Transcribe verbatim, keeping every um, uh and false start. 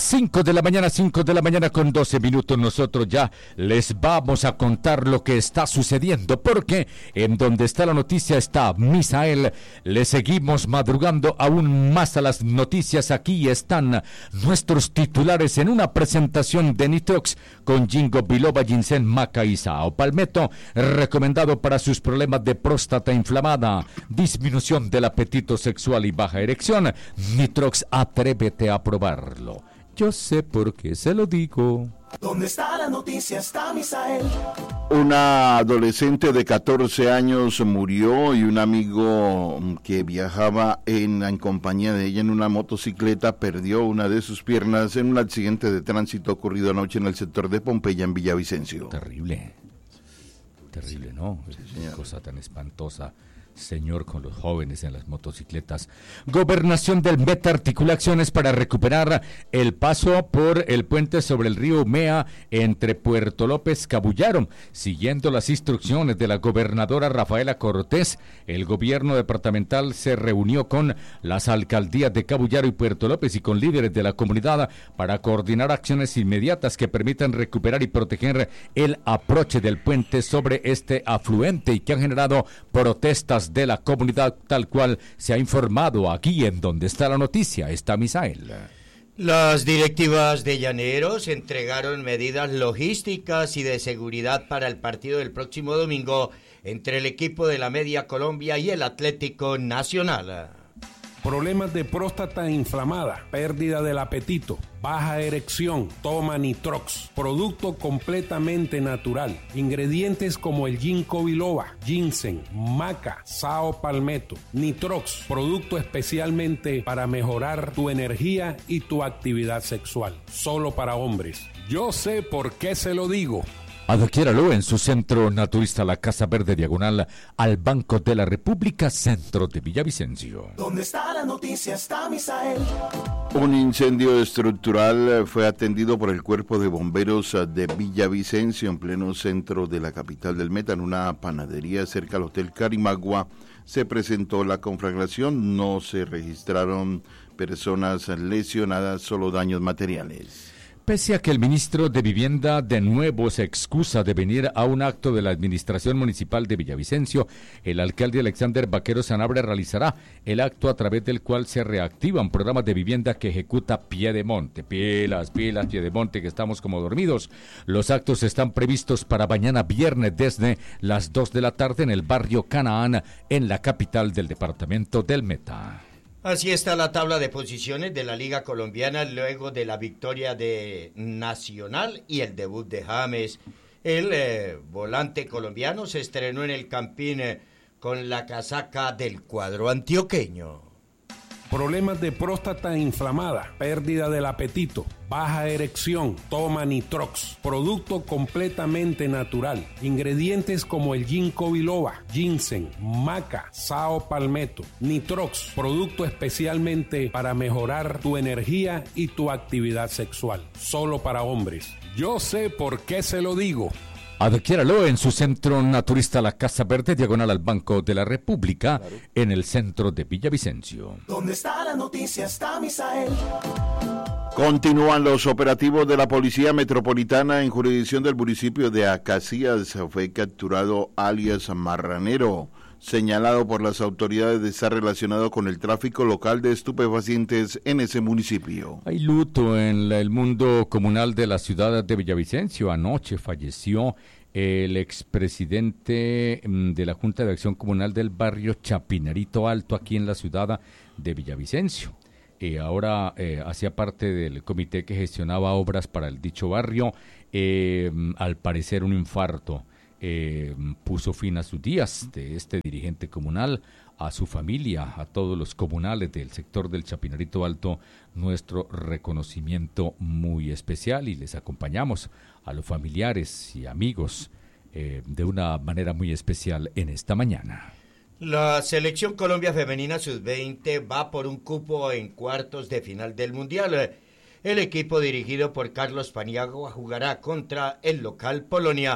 cinco de la mañana, cinco de la mañana con doce minutos. Nosotros ya les vamos a contar lo que está sucediendo, porque en donde está la noticia está Misael. Le seguimos madrugando aún más a las noticias. Aquí están nuestros titulares en una presentación de Nitrox con Ginkgo biloba, ginseng, maca y sao palmetto, recomendado para sus problemas de próstata inflamada, disminución del apetito sexual y baja erección. Nitrox, atrévete a probarlo. Yo sé por qué se lo digo. ¿Dónde está la noticia? Está Misael. Una adolescente de catorce años murió y un amigo que viajaba en, en compañía de ella en una motocicleta perdió una de sus piernas en un accidente de tránsito ocurrido anoche en el sector de Pompeya, en Villavicencio. Terrible. Terrible, ¿no? Sí, qué cosa tan espantosa. Señor, con los jóvenes en las motocicletas. Gobernación del Meta articula acciones para recuperar el paso por el puente sobre el río Umea entre Puerto López Cabullaro. Siguiendo las instrucciones de la gobernadora Rafaela Cortés, el gobierno departamental se reunió con las alcaldías de Cabullaro y Puerto López y con líderes de la comunidad para coordinar acciones inmediatas que permitan recuperar y proteger el aproche del puente sobre este afluente y que han generado protestas de la comunidad, tal cual se ha informado aquí en donde está la noticia. Está Misael. Las directivas de Llaneros entregaron medidas logísticas y de seguridad para el partido del próximo domingo entre el equipo de la Media Colombia y el Atlético Nacional. Problemas de próstata inflamada, pérdida del apetito, baja erección, toma Nitrox, producto completamente natural, ingredientes como el Ginkgo biloba, ginseng, maca, sao palmetto, Nitrox, producto especialmente para mejorar tu energía y tu actividad sexual, solo para hombres. Yo sé por qué se lo digo. Adquiéralo en su centro naturista La Casa Verde, diagonal al Banco de la República, centro de Villavicencio. ¿Dónde está la noticia? Está Misael. Un incendio estructural fue atendido por el Cuerpo de Bomberos de Villavicencio en pleno centro de la capital del Meta, en una panadería cerca al Hotel Carimagua. Se presentó la conflagración, no se registraron personas lesionadas, solo daños materiales. Pese a que el ministro de Vivienda de nuevo se excusa de venir a un acto de la Administración Municipal de Villavicencio, el alcalde Alexander Vaquero Sanabria realizará el acto a través del cual se reactivan programas de vivienda que ejecuta Piedemonte. Pilas, pilas, Piedemonte, que estamos como dormidos. Los actos están previstos para mañana viernes desde las dos de la tarde en el barrio Canaán, en la capital del departamento del Meta. Así está la tabla de posiciones de la Liga Colombiana luego de la victoria de Nacional y el debut de James. El eh, volante colombiano se estrenó en el Campín eh, con la casaca del cuadro antioqueño. Problemas de próstata inflamada, pérdida del apetito, baja erección, toma Nitrox, producto completamente natural, ingredientes como el Ginkgo biloba, ginseng, maca, sao palmetto, Nitrox, producto especialmente para mejorar tu energía y tu actividad sexual, solo para hombres. Yo sé por qué se lo digo. Adquiéralo en su centro naturista La Casa Verde, diagonal al Banco de la República, claro, en el centro de Villavicencio. ¿Dónde está la noticia? Está Misael. Continúan los operativos de la Policía Metropolitana en jurisdicción del municipio de Acacías. Fue capturado alias Marranero, señalado por las autoridades de estar relacionado con el tráfico local de estupefacientes en ese municipio. Hay luto en la, el mundo comunal de la ciudad de Villavicencio. Anoche falleció el expresidente de la Junta de Acción Comunal del barrio Chapinarito Alto, aquí en la ciudad de Villavicencio. Eh, ahora eh, hacía parte del comité que gestionaba obras para el dicho barrio. Eh, al parecer un infarto Eh, puso fin a sus días de este dirigente comunal, a su familia, a todos los comunales del sector del Chapinarito Alto, nuestro reconocimiento muy especial, y les acompañamos a los familiares y amigos eh, de una manera muy especial en esta mañana. La Selección Colombia Femenina sub veinte va por un cupo en cuartos de final del Mundial. El equipo dirigido por Carlos Paniagua jugará contra el local Polonia